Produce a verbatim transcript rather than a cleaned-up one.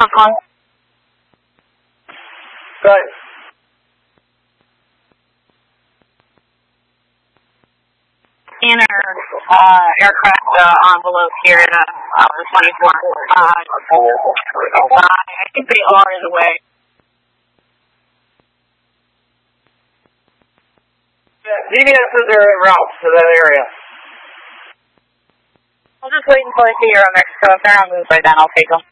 calling? Good. Inner uh, aircraft uh, envelope here at uh, the twenty-four. Uh, I think they are the way. D B S is their route to that area. I'll just wait until I see Aero Mexico. If they're on move by then, I'll take them.